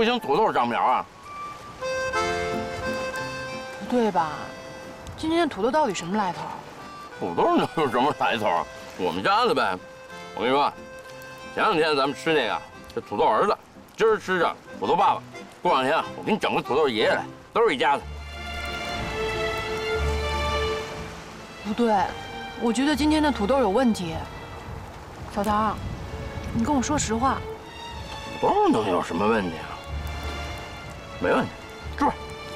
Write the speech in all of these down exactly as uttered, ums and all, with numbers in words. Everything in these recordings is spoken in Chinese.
卫星土豆长苗啊？ 不对吧？今天的土豆到底什么来头？ 土豆能有什么来头啊？我们家的呗。我跟你说，前两天咱们吃那个，这土豆儿子，今儿吃着土豆爸爸，过两天啊，我给你整个土豆爷爷来，都是一家子。 不对，我觉得今天的土豆有问题。小唐，你跟我说实话。 土豆能有什么问题啊？没问题，吃吧。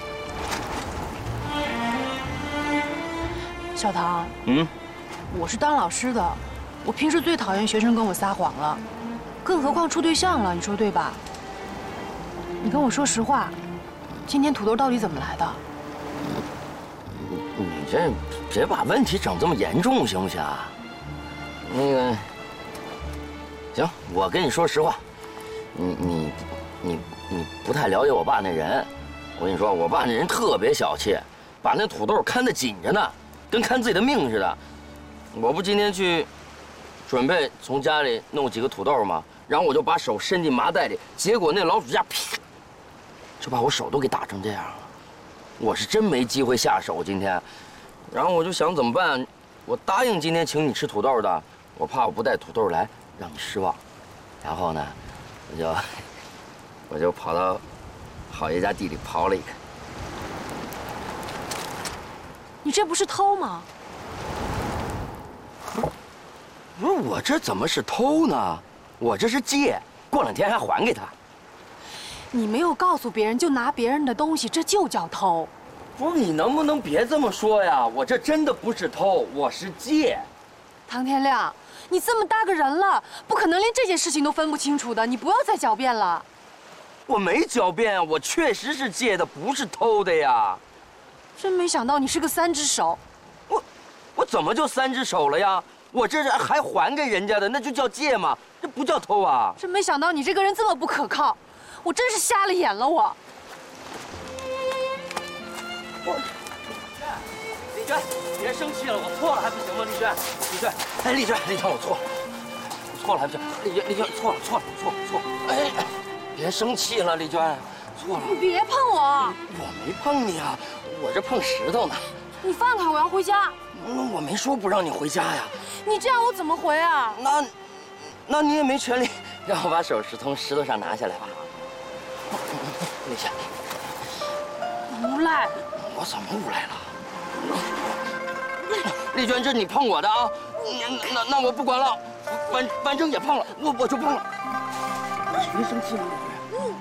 小唐， 嗯， 我是当老师的，我平时最讨厌学生跟我撒谎了，更何况处对象了，你说对吧？你跟我说实话，今天土豆到底怎么来的？ 你这别把问题整这么严重，行不行啊？那个，行，我跟你说实话，你你你你不太了解我爸那人。我跟你说，我爸那人特别小气，把那土豆看得紧着呢，跟看自己的命似的。我不今天去准备从家里弄几个土豆吗？然后我就把手伸进麻袋里，结果那老鼠夹啪，就把我手都给打成这样了。我是真没机会下手今天，然后我就想怎么办？我答应今天请你吃土豆的，我怕我不带土豆来让你失望，然后呢，我就我就跑到郝爷家地里刨了一个。 你这不是偷吗？ 不是我这怎么是偷呢？我这是借，过两天还还给他。 你没有告诉别人就拿别人的东西，这就叫偷。 不是你能不能别这么说呀？我这真的不是偷，我是借。 唐天亮，你这么大个人了，不可能连这件事情都分不清楚的，你不要再狡辩了。 我没狡辩啊，我确实是借的，不是偷的呀。 真没想到你是个三只手。 我我怎么就三只手了呀？我这是还还给人家的，那就叫借嘛，这不叫偷啊！ 真没想到你这个人这么不可靠，我真是瞎了眼了我。 我，丽娟，别生气了，我错了还不行吗？丽娟，丽娟，哎，丽娟，丽娟，我错了，我错了还不行？丽娟，丽娟，错了，错了，错了，错了！哎，别生气了，丽娟，错了。 你别碰我！ 我没碰你啊，我这碰石头呢。 你放开，我要回家。 那我没说不让你回家呀。 你这样我怎么回啊？ 那，那你也没权利让我把手是从石头上拿下来吧？丽娟， 无赖！ 我怎么无赖了？丽娟，这你碰我的啊！那那我不管了，反反正也碰了，我我就碰了。别生气了，丽娟。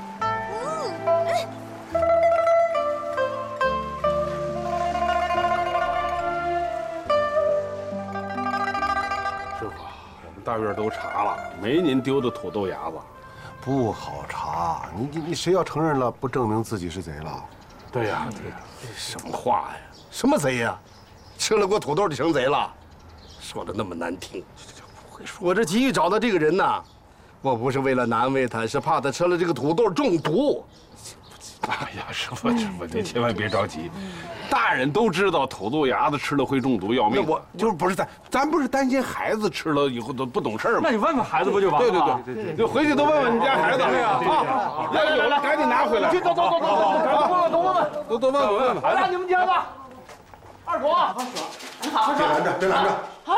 大院都查了，没您丢的土豆芽子， 不好查。你你你谁要承认了，不证明自己是贼了？ 对呀，对呀， 这什么话呀？什么贼呀？吃了锅土豆就成贼了？说的那么难听。不会说，我这急于找到这个人呐，我不是为了难为他，是怕他吃了这个土豆中毒。 哎呀，师傅，师傅，您千万别着急。大人都知道土豆芽子吃了会中毒要命。 那我就是不是咱咱不是担心孩子吃了以后都不懂事吗？ 那你问问孩子不就完了吗？ 对对对，就回去都问问你家孩子。对呀，啊，要有了赶紧拿回来。 去，走走走走走，赶快都问问， 都都问问问问。 来来，你们家的二狗，你好好说。 别拦着，别拦着。 好。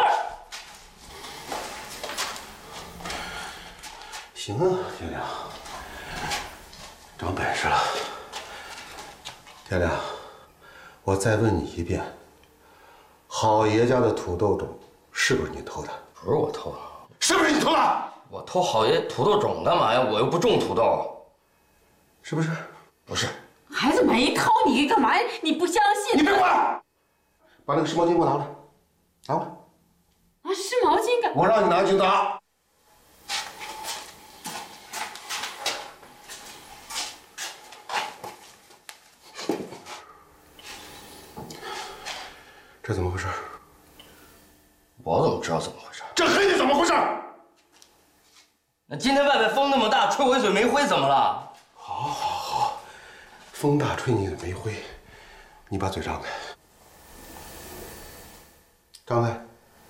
行啊，天亮，长本事了。天亮。我再问你一遍，郝爷家的土豆种是不是你偷的？ 不是我偷的， 是不是你偷的？ 我偷郝爷土豆种干嘛呀？我又不种土豆， 是不是？ 不是。 孩子没偷你干嘛呀？你不相信？ 你别管！把那个湿毛巾给我拿过来，拿过来。 啊，湿毛巾干？ 我让你拿去拿。这怎么回事？ 我怎么知道怎么回事？ 这黑你怎么回事？ 那今天外面风那么大，吹我一嘴煤灰怎么了？ 好，好，好，风大吹你的煤灰，你把嘴张开，张开，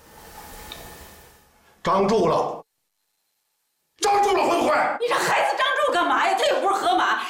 张住了，张住了会不会？ 你让孩子张住干嘛呀？他又不是河马。